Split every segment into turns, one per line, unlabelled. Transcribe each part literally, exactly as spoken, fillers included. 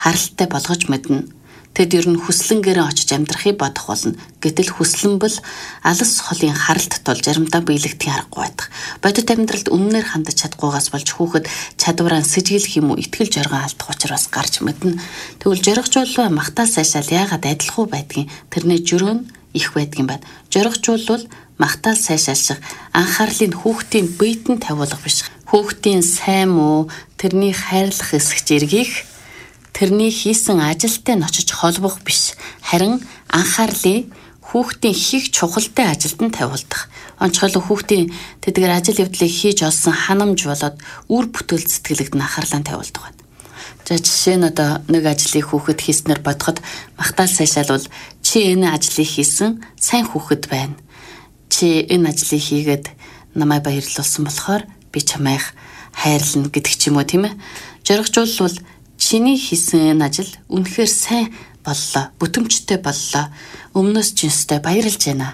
харалтай болгож мэднэ. Тэд ер нь хүслэнгээрээ очиж амьдрахыг бодох болно. Гэтэл хүслэн бол алс холын харалт тул заримдаа биелэгдэх аргагүй байдаг. Бодит амьдралд өмнөөр хандаж чадахгүйгаас болж хүүхэд чадвараа сэжиглэх юм уу итгэл жоргон алдах учраас гарч мэднэ. Тэгвэл жоргочулва магтаал сайшаал яагаад адилхан байдгийг тэрний жөрөө нь их байдгийн байна. Жоргочулвал магтаал сайшаал шиг анхаарлыг хүүхдийн биетэн тавиулах биш. Хүүхдийн сайн муу тэрний хайрлах эсэх зэргийг тэрний хийсэн ажилтай нь очиж холбох биш. Харин анхаарлыг хүүхдийн хийх чухалтай ажилд нь тавиулдаг. Онцгойлон хүүхдийн тэдгээр ажил явдлыг хийж олсон ханамж болоод үр бүтээл сэтгэлд нь анхаарлаа тавиулдаг байна. За жишээ нь одоо нэг ажлыг хүүхэд хийснээр бодоход магтаал сайшаал бол чи энэ ажлыг хийсэн сайн хүүхэд байна. Чи энэ ажлыг хийгээд намайг баярлуулсан болохоор би чамайг хайрлана гэдэг ч юм уу тийм ээ. Жоргочулвал чиний хийсэн энэ ажил үнэхээр сайн боллоо, бүтэмжтэй боллоо. Өмнөөс ч юмстай баярлж байна.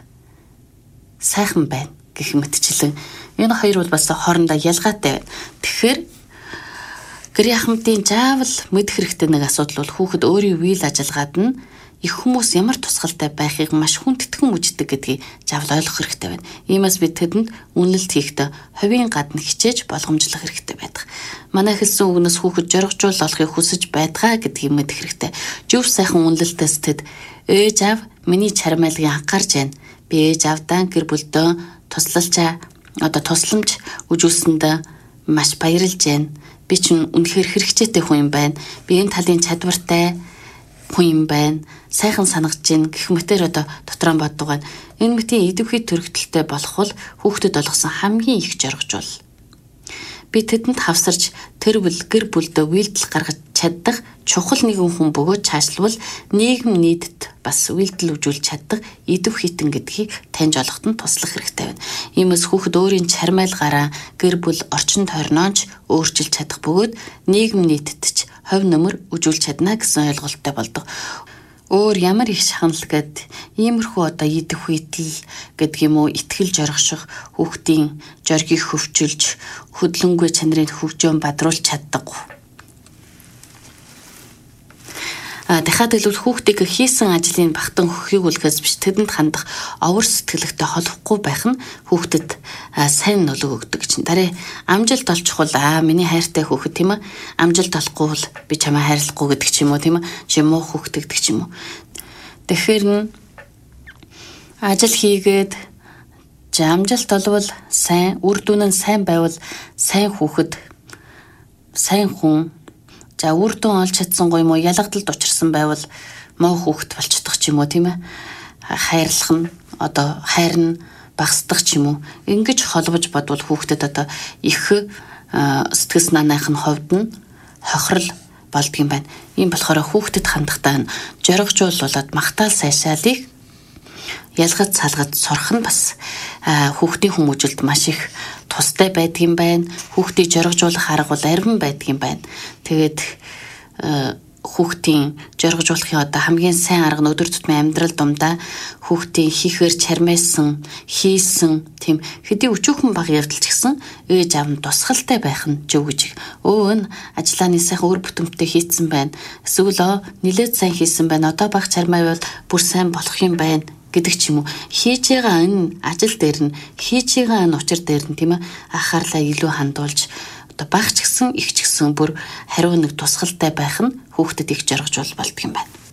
Сайхан байна гэх мэтчлэн энэ хоёр бол бас хоорондоо ялгаатай байна. Тэгэхээр гэрийн ахмадын заавал мэдэх хэрэгтэй нэг асуудал бол хүүхэд өөрийн үйл ажиллагаад нь их хүмүүс ямар тусгалтай байхыг маш хүндэтгэн үздэг гэдгийг заавал ойлгох хэрэгтэй байна. Иймээс бид тэдэнд үнэлэлт хийхдээ хувийн гадна хичээж болгоомжлох хэрэгтэй байдаг. Манай хэлсэн үгнээс хүүхэд жоргочул олохыг хүсэж байдгаа гэдгийг мэдэх хэрэгтэй. Зөв сайхан үнэлэлтээс тэд ээж аав миний чармайлгийг анхаарч байна. Би ээж аавдаа гэр бүлдөө туслалчаа одоо тусламж үзүүлсэндээ маш баярлж байна. Би ч үнэхээр хэрэгцээтэй хүн юм байна. Би энэ талын чадвартай хүн юм байна. Сайхан санагч гин гэх мэтээр одоо дотроо боддог байна. Энэ мэтийн идэвхий төрөгдөлтэй болох бол хүүхдэд олгосон хамгийн их жоргочул. Би тэдэнд хавсарч тэр бүл гэр бүлдөө үйлдэл гаргаж чаддаг чухал нэгэн хүн бөгөөд цаашлбал нийгэм нийтэд бас үйлдэл үзүүлж чаддаг идэвхийтэн гэдгийг таньж олоход нь туслах хэрэгтэй байна. Иймээс хүүхэд өөрийн чармайлгаараа гэр бүл орчин тойрнооч өөрчилж чадах бөгөөд нийгэм нийтэд ч хувь нэмэр үзүүлж чадна гэсэн ойлголттой болдог. Өөр ямар их шахнал гэд иймэрхүү одоо идэвхийтэл гэдэг юм уу итгэл жоргоших хүүхдийн жоргийг хөвчүүлж хөдлөнгүй чанарыг хөгжөөн бадруулж чаддаг. А дахиад хэлбэл хүүхдийг хийсэн ажлын багтан хөхийг үлгээс биш тэдэнд хандах овор сэтгэлэгтэй холбохгүй байх нь хүүхдэд сайн нөлөө өгдөг чинь. Дараа амжилт олчихвол аа миний хайртай хүүхэд тийм ээ амжилт олохгүй бол би чамаа хайрлахгүй гэдэг ч юм уу тийм ээ чи муу хүүхэд гэдэг ч юм уу. Тэгэхээр нь ажил хийгээд амжилт олвол сайн үр дүн нь сайн байвал сайн хүүхэд сайн хүн. За үр дүн олж чадсангүй юм уу ялгадалд учирсан байвал муу хүүхэд болчихдог ч юм уу тийм ээ. Хайрлах нь одоо хайр нь багасдаг ч юм уу. Ингэж холбож бодвол хүүхдэд одоо их сэтгэл санааных нь хувьд нь хохирол болдго юм байна. Ийм болохоор хүүхдэд хандахтаа нь жоргочулуулаад магтаал сайшаалыг ялгаж салгаж сурах нь бас хүүхдийн хүмүүжилд маш их тустай байдгийн байна. Хүүхдийг жоргожуулах арга бол арвин байдгийн байна. Тэгээд хүүхдийн жоргожуулахын одоо хамгийн сайн арга нь өдөр тутмын амьдрал дундаа хүүхдийн хийхээр чармайсан, хийсэн тийм хэдий өчүүхэн бага явдал ч гэсэн ээж аав нь тусгалтай байх нь зөв гэж. Өө нь ажиллааны сайхан үр бүтэмжтэй хийцэн байна. Эсвэл нилээд сайн хийсэн байна. Одоо баг чармайвал бүр сайн болох юм байна гэдэг ч юм уу. Хийж байгаа энэ ажил дээр нь хийж байгаа энэ учир дээр нь тийм ээ анхаарлаа илүү хандуулж одоо багч гисэн их ч гэсэн бүр хариу нэг тусгалтай байх нь хүүхдэд их жоргожул болдго юм байна.